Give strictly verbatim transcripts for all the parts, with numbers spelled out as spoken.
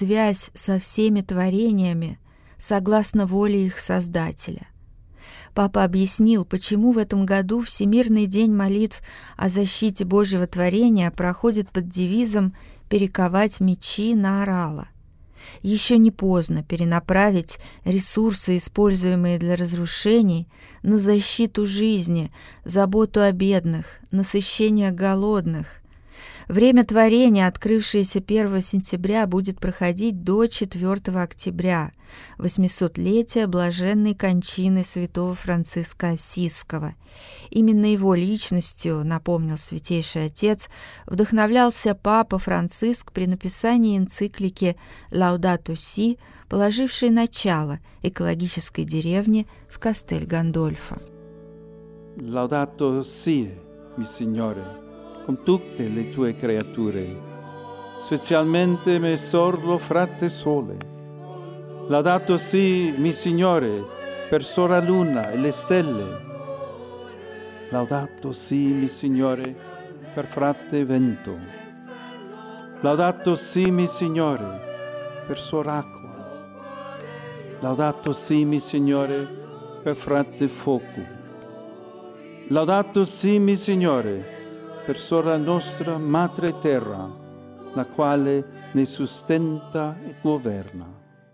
связь со всеми творениями согласно воле их Создателя. Папа объяснил, почему в этом году Всемирный день молитв о защите Божьего творения проходит под девизом «Перековать мечи на орала». Еще не поздно перенаправить ресурсы, используемые для разрушений, на защиту жизни, заботу о бедных, насыщение голодных. Время творения, открывшееся первого сентября, будет проходить до четвёртого октября, восьмисотлетия блаженной кончины святого Франциска Ассизского. Именно его личностью, напомнил Святейший Отец, вдохновлялся Папа Франциск при написании энциклики «Лаудато Си», положившей начало экологической деревне в Кастель-Гандольфо. «Laudato si, mi Signore, con tutte le tue creature, specialmente me sordo frate sole. Laudato si, mi Signore, per sora luna e le stelle. Laudato si, mi Signore, per frate vento. Laudato si, mi Signore, per soracqua. Laudato si, mi Signore, per frate fuoco. Laudato si, mi Signore, per sora nostra madre terra, la quale ne sustenta e governa».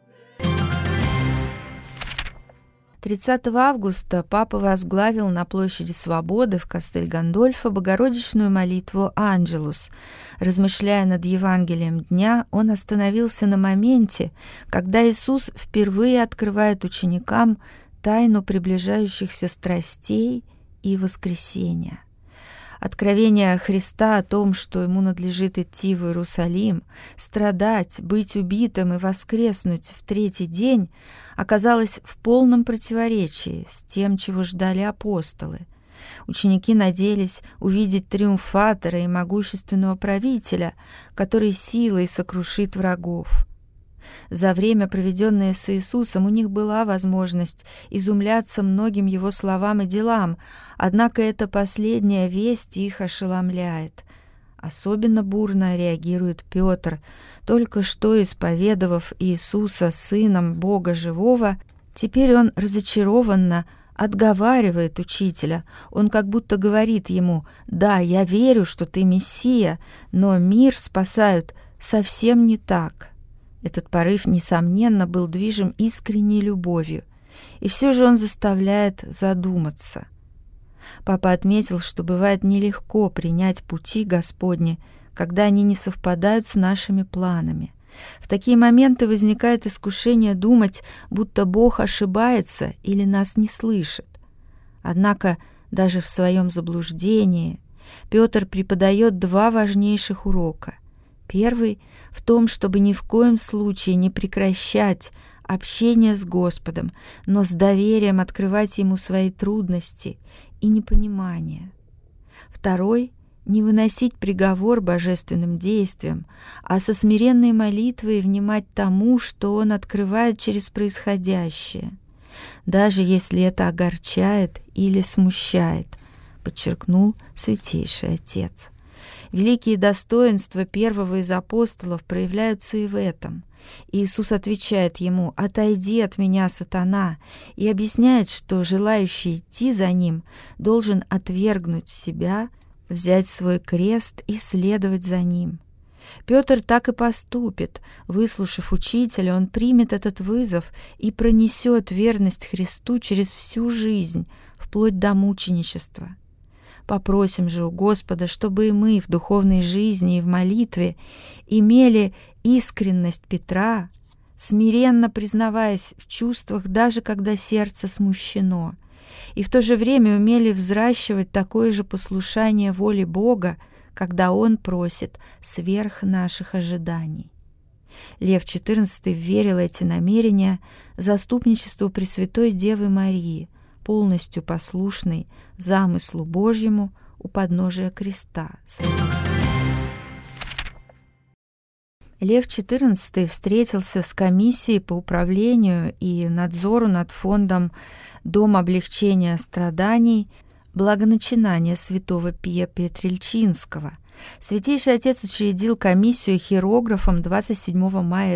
тридцатого августа Папа возглавил на площади Свободы в Кастель-Гандольфо Богородичную молитву «Анджелус». Размышляя над Евангелием дня, он остановился на моменте, когда Иисус впервые открывает ученикам тайну приближающихся страстей и воскресения. Откровение Христа о том, что ему надлежит идти в Иерусалим, страдать, быть убитым и воскреснуть в третий день, оказалось в полном противоречии с тем, чего ждали апостолы. Ученики надеялись увидеть триумфатора и могущественного правителя, который силой сокрушит врагов. За время, проведенное с Иисусом, у них была возможность изумляться многим Его словам и делам, однако эта последняя весть их ошеломляет. Особенно бурно реагирует Петр, только что исповедовав Иисуса Сыном Бога Живого, теперь он разочарованно отговаривает учителя. Он как будто говорит ему: «Да, я верю, что ты Мессия, но мир спасают совсем не так». Этот порыв, несомненно, был движим искренней любовью, и все же он заставляет задуматься. Папа отметил, что бывает нелегко принять пути Господни, когда они не совпадают с нашими планами. В такие моменты возникает искушение думать, будто Бог ошибается или нас не слышит. Однако даже в своем заблуждении Петр преподает два важнейших урока. Первый — в том, чтобы ни в коем случае не прекращать общение с Господом, но с доверием открывать Ему свои трудности и непонимание. Второй — не выносить приговор божественным действиям, а со смиренной молитвой внимать тому, что Он открывает через происходящее, даже если это огорчает или смущает, подчеркнул Святейший Отец. Великие достоинства первого из апостолов проявляются и в этом. Иисус отвечает ему: «Отойди от меня, сатана», и объясняет, что желающий идти за ним должен отвергнуть себя, взять свой крест и следовать за ним. Петр так и поступит. Выслушав учителя, он примет этот вызов и пронесет верность Христу через всю жизнь, вплоть до мученичества. Попросим же у Господа, чтобы и мы в духовной жизни и в молитве имели искренность Петра, смиренно признаваясь в чувствах, даже когда сердце смущено, и в то же время умели взращивать такое же послушание воле Бога, когда Он просит сверх наших ожиданий. Лев четырнадцатый верил эти намерения заступничеству Пресвятой Девы Марии, полностью послушной замыслу Божьему у подножия креста своего Сына. Лев четырнадцатый встретился с комиссией по управлению и надзору над фондом «Дом облегчения страданий» благоначинания святого Пия Петрельчинского. Святейший Отец учредил комиссию хирографом двадцать седьмого мая